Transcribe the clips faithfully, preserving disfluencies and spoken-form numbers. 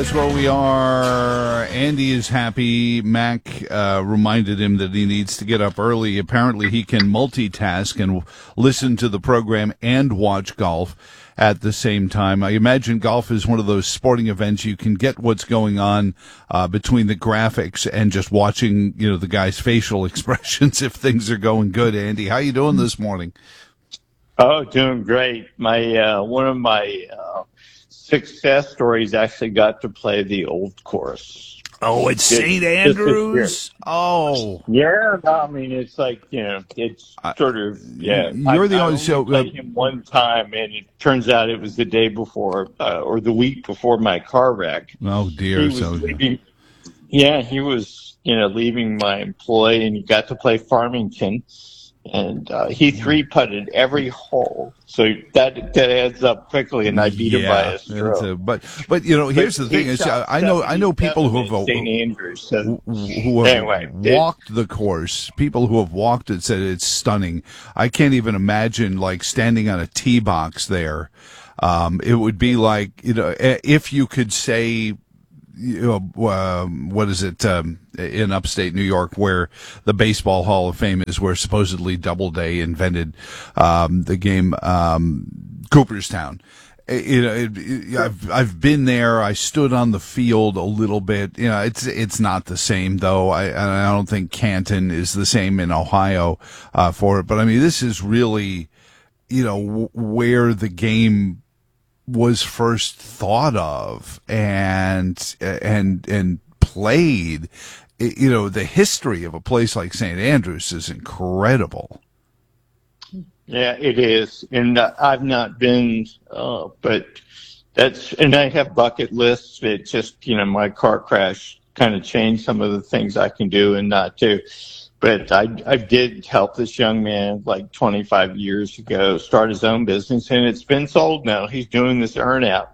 that's where we are. Andy is happy. Mac uh, reminded him that he needs to get up early. Apparently, he can multitask and listen to the program and watch golf at the same time. I imagine golf is one of those sporting events you can get what's going on uh, between the graphics and just watching, you know, the guy's facial expressions if things are going good. Andy, how you doing this morning? Oh, doing great. My uh, one of my uh, success stories actually got to play the Old Course. Oh, it's Saint Andrews. Oh, yeah. No, I mean, it's like, you know, it's sort of yeah. You're I, the I only so played him one time, and it turns out it was the day before uh, or the week before my car wreck. Oh dear. He was So leaving, yeah, he was you know leaving my employ, and he got to play Farmington. And uh, he three-putted every hole, so that that adds up quickly, and I beat yeah, him by a stroke. A, but but you know, here's but the thing: is I know I know people who have Saint Andrews, so. who, who have anyway, walked it, the course. People who have walked it said it's stunning. I can't even imagine like standing on a tee box there. Um, it would be like, you know, if you could say. You know, uh, what is it um, in upstate New York, where the Baseball Hall of Fame is, where supposedly Doubleday invented um, the game, um, Cooperstown. You know, it, it, I've I've been there. I stood on the field a little bit. You know, it's it's not the same though. I I don't think Canton is the same in Ohio uh, for it. But I mean, this is really, you know, w- where the game was first thought of and and and played. You know, the history of a place like Saint Andrews is incredible. Yeah, it is, and uh, I've not been, uh, but that's, and I have bucket lists. It just, you know, my car crash kind of changed some of the things I can do and not do. But I, I did help this young man like twenty-five years ago start his own business, and it's been sold now. He's doing this earn out.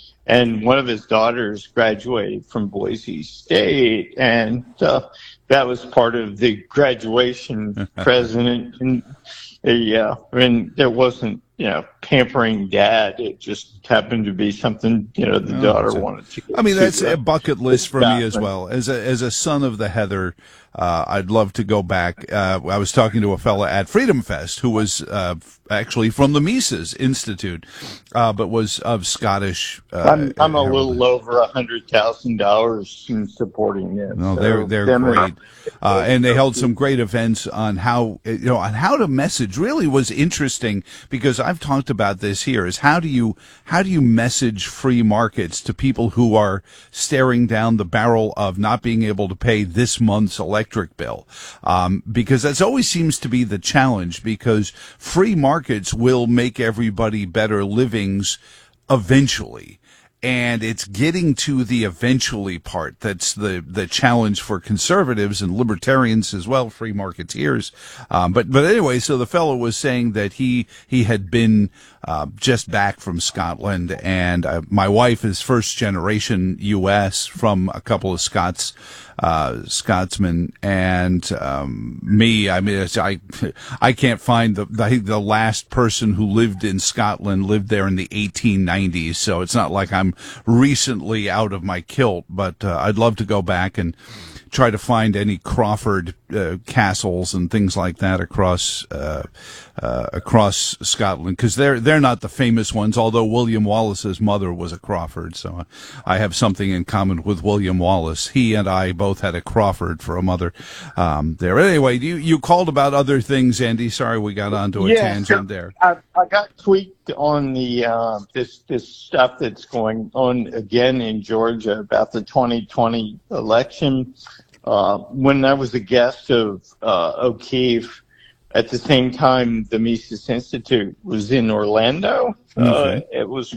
And one of his daughters graduated from Boise State, and uh, that was part of the graduation present. And yeah, and there wasn't, you know, pampering dad. It just happened to be something, you know, the oh, daughter a, wanted to get I mean, to, that's uh, a bucket list for me as well. As a as a son of the Heather, uh, I'd love to go back. Uh, I was talking to a fella at Freedom Fest who was uh, actually from the Mises Institute, uh, but was of Scottish. Uh, I'm, I'm a little over a hundred thousand dollars in supporting them. No, so they're they're great, uh, and they held some great events on how, you know, on how to message. Really was interesting because I've talked about this here. Is how do you how do you message free markets to people who are staring down the barrel of not being able to pay this month's electric bill? Um, because that always seems to be the challenge. Because free markets will make everybody better livings eventually. And it's getting to the eventually part that's the, the challenge for conservatives and libertarians as well, free marketeers. Um, but, but anyway, so the fellow was saying that he, he had been, uh, just back from Scotland, and uh, my wife is first generation U S from a couple of Scots, uh, Scotsmen, and, um, me, I mean, it's, I, I can't find the, the, the last person who lived in Scotland lived there in the eighteen nineties, so it's not like I'm recently out of my kilt, but, uh, I'd love to go back and try to find any Crawford uh, castles and things like that across uh, uh, across Scotland, because they're they're not the famous ones. Although William Wallace's mother was a Crawford, so I have something in common with William Wallace. He and I both had a Crawford for a mother. Um, there. Anyway, you you called about other things, Andy. Sorry, we got onto a yeah, tangent so there. I, I got tweaked on the uh, this this stuff that's going on again in Georgia about the twenty twenty election. Uh, when I was a guest of uh, O'Keefe, at the same time the Mises Institute was in Orlando. Okay. Uh, it was,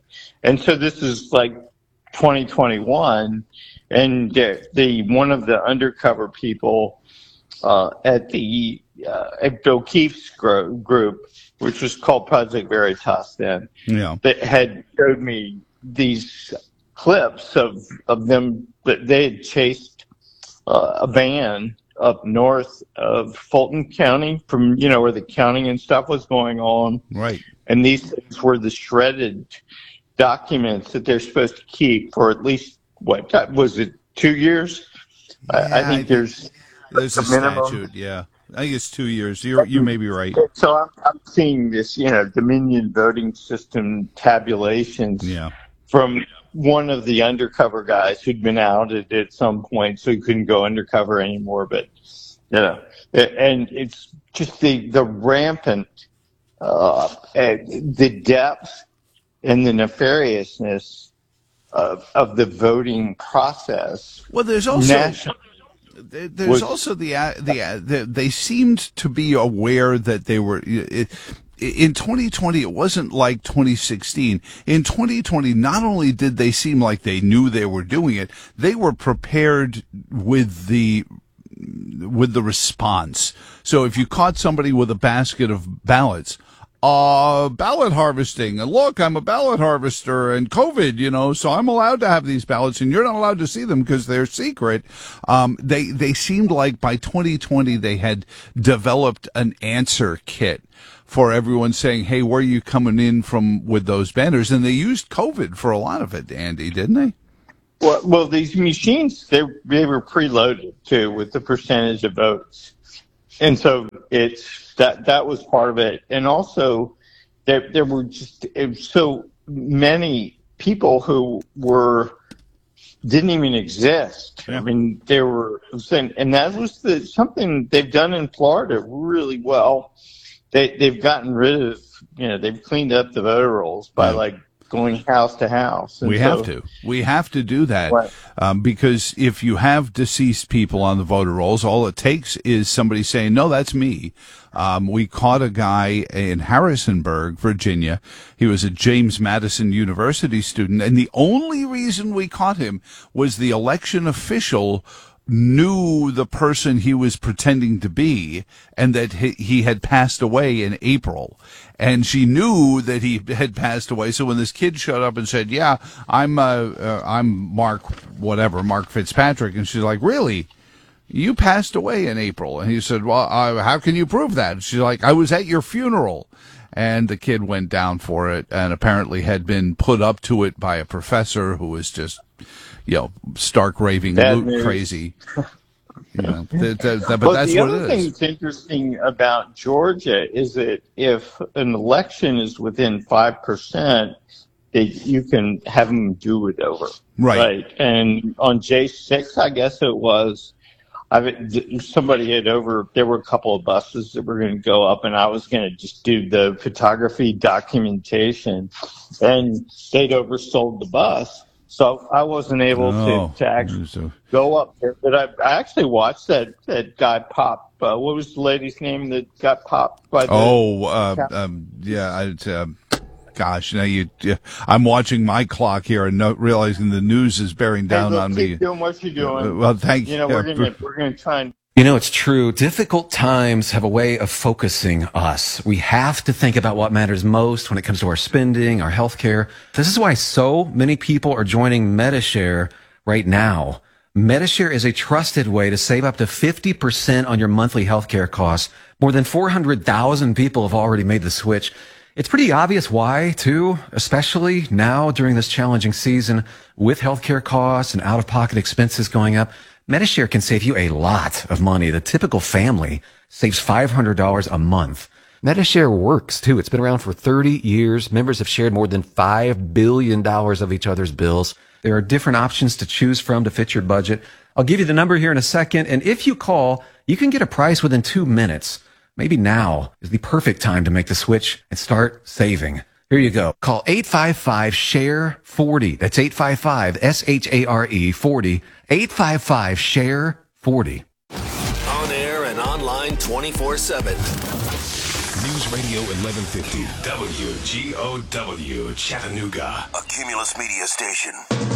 and so this is like twenty twenty-one, and the, the one of the undercover people uh, at the uh, at O'Keefe's gro- group, which was called Project Veritas then, yeah, that had showed me these clips of of them that they had chased Uh, a van up north of Fulton County from, you know, where the counting and stuff was going on. right. And these things were the shredded documents that they're supposed to keep for at least what was it, two years? Yeah, I, I think I think there's there's a, a minimum. statute. Yeah, I think it's two years. You you may be right. So I'm, I'm seeing this, you know, Dominion voting system tabulations Yeah. from one of the undercover guys who'd been outed at some point, so he couldn't go undercover anymore. But you know, and it's just the the rampant, uh, the depth and the nefariousness of of the voting process. Well, there's also national, there's was, also the, the the they seemed to be aware that they were. It, in twenty twenty, it wasn't like twenty sixteen. In twenty twenty, not only did they seem like they knew they were doing it, they were prepared with the with the response. So if you caught somebody with a basket of ballots, uh, ballot harvesting, and look, I'm a ballot harvester, and COVID, you know, so I'm allowed to have these ballots, and you're not allowed to see them because they're secret. Um, they, they seemed like by twenty twenty, they had developed an answer kit for everyone saying, hey, where are you coming in from with those banners? And they used COVID for a lot of it, Andy, didn't they? Well, well, these machines, they, they were preloaded, too, with the percentage of votes. And so it's that that was part of it. And also, there there were just so many people who were didn't even exist. Yeah. I mean, there were, and that was the something they've done in Florida really well. They they've gotten rid of, you know, they've cleaned up the voter rolls by yeah. like going house to house. And we so, have to. We have to do that right. um, because if you have deceased people on the voter rolls, all it takes is somebody saying, no, that's me. Um, we caught a guy in Harrisonburg, Virginia. He was a James Madison University student, and the only reason we caught him was the election official knew the person he was pretending to be and that he, he had passed away in April. And she knew that he had passed away. So when this kid showed up and said, yeah, I'm, uh, uh, I'm Mark, whatever, Mark Fitzpatrick. And she's like, really? You passed away in April? And he said, well, uh, how can you prove that? And she's like, I was at your funeral. And the kid went down for it and apparently had been put up to it by a professor who was just, you know, stark raving loot crazy. You know, that, that, that, but well, that's the what other it thing is. that's interesting about Georgia is that if an election is within five percent, that you can have them do it over. Right. Right. And on J six, I guess it was, I somebody had over, there were a couple of buses that were going to go up, and I was going to just do the photography documentation, and they'd oversold the bus. So I wasn't able oh, to, to actually go up there. But I, I actually watched that, that guy pop. Uh, what was the lady's name that got popped by the... Oh, uh, um, yeah, it's... Uh, Gosh, now you, I'm watching my clock here and not realizing the news is bearing down hey, look, on keep me. doing what you're doing. Uh, well, thank you. You know, we're gonna we're gonna try and. You know, it's true. Difficult times have a way of focusing us. We have to think about what matters most when it comes to our spending, our health care. This is why so many people are joining Medi-Share right now. Medi-Share is a trusted way to save up to fifty percent on your monthly healthcare costs. More than four hundred thousand people have already made the switch. It's pretty obvious why, too, especially now during this challenging season with healthcare costs and out-of-pocket expenses going up. Medi-Share can save you a lot of money. The typical family saves five hundred dollars a month. Medi-Share works, too. It's been around for thirty years. Members have shared more than five billion dollars of each other's bills. There are different options to choose from to fit your budget. I'll give you the number here in a second, and if you call, you can get a price within two minutes. Maybe now is the perfect time to make the switch and start saving. Here you go. Call eight five five, S H A R E, forty. That's eight five five, S H A R E, forty. eight five five, S H A R E, forty. On air and online twenty-four seven. News Radio eleven fifty, W G O W, Chattanooga. A Cumulus Media station.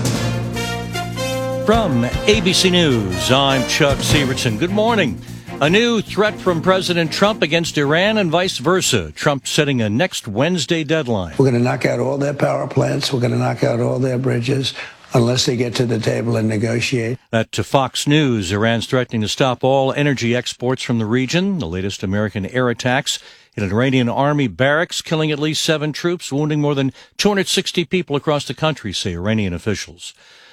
From A B C News, I'm Chuck Severson. Good morning. A new threat from President Trump against Iran and vice versa. Trump setting a next Wednesday deadline. We're going to knock out all their power plants. We're going to knock out all their bridges unless they get to the table and negotiate. That to Fox News. Iran's threatening to stop all energy exports from the region. The latest American air attacks in an Iranian army barracks, killing at least seven troops, wounding more than two hundred sixty people across the country, say Iranian officials.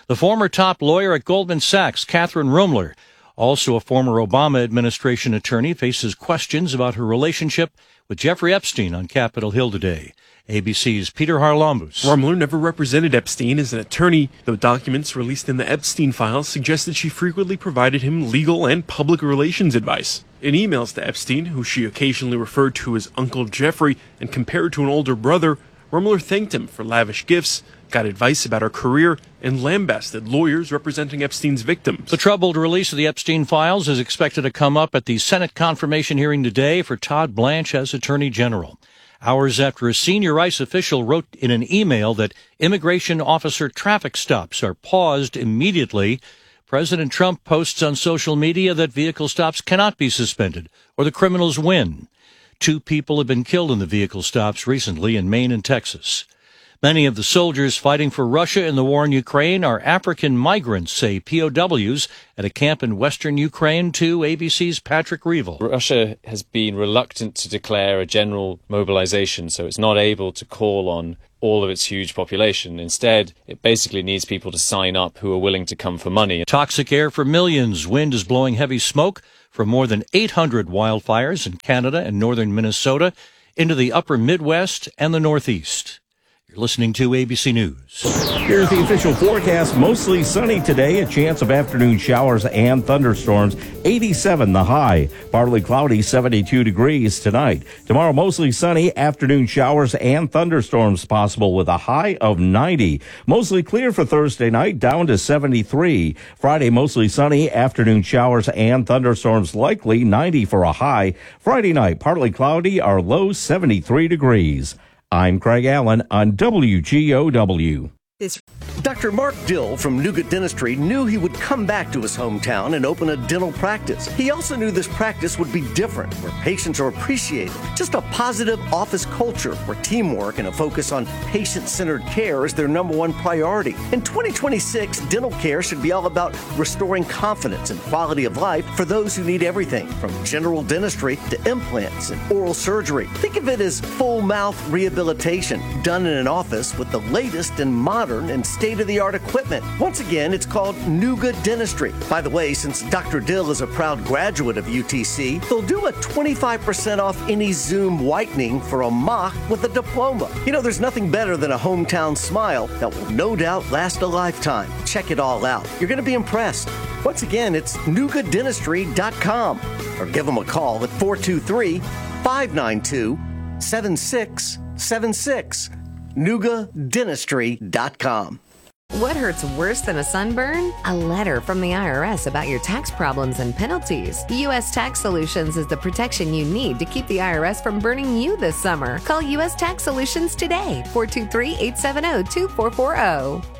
The former top lawyer at Goldman Sachs, Catherine Rumler, also a former Obama administration attorney, faces questions about her relationship with Jeffrey Epstein on Capitol Hill today. A B C's Peter Harlambous. Rumler never represented Epstein as an attorney, though documents released in the Epstein files suggest that she frequently provided him legal and public relations advice. In emails to Epstein, who she occasionally referred to as Uncle Jeffrey and compared to an older brother, Rumler thanked him for lavish gifts, got advice about her career, and lambasted lawyers representing Epstein's victims. The troubled release of the Epstein files is expected to come up at the Senate confirmation hearing today for Todd Blanche as Attorney General. Hours after a senior ICE official wrote in an email that immigration officer traffic stops are paused immediately, President Trump posts on social media that vehicle stops cannot be suspended or the criminals win. Two people have been killed in the vehicle stops recently in Maine and Texas. Many of the soldiers fighting for Russia in the war in Ukraine are African migrants, say P O Ws at a camp in western Ukraine, to A B C's Patrick Reevell. Russia has been reluctant to declare a general mobilization, so it's not able to call on all of its huge population. Instead, it basically needs people to sign up who are willing to come for money. Toxic air for millions. Wind is blowing heavy smoke from more than eight hundred wildfires in Canada and northern Minnesota into the upper Midwest and the Northeast. You're listening to A B C News. Here's the official forecast. Mostly sunny today. A chance of afternoon showers and thunderstorms. eighty-seven the high. Partly cloudy, seventy-two degrees tonight. Tomorrow, mostly sunny. Afternoon showers and thunderstorms possible with a high of ninety. Mostly clear for Thursday night, down to seventy-three. Friday, mostly sunny. Afternoon showers and thunderstorms likely, ninety for a high. Friday night, partly cloudy. Our low, seventy-three degrees. I'm Craig Allen on W G O W. Doctor Mark Dill from Nuga Dentistry knew he would come back to his hometown and open a dental practice. He also knew this practice would be different, where patients are appreciated. Just a positive office culture where teamwork and a focus on patient-centered care is their number one priority. In twenty twenty-six, dental care should be all about restoring confidence and quality of life for those who need everything from general dentistry to implants and oral surgery. Think of it as full mouth rehabilitation done in an office with the latest and modern and state-of-the-art equipment. Once again, it's called Nuga Dentistry. By the way, since Doctor Dill is a proud graduate of U T C, they'll do a twenty-five percent off any Zoom whitening for a mock with a diploma. You know, there's nothing better than a hometown smile that will no doubt last a lifetime. Check it all out. You're going to be impressed. Once again, it's nuga dentistry dot com or give them a call at four two three, five nine two, seven six seven six. nuga dentistry dot com. What hurts worse than a sunburn? A letter from the I R S about your tax problems and penalties. U S Tax Solutions is the protection you need to keep the I R S from burning you this summer. Call U S Tax Solutions today, four two three, eight seven zero, two four four zero.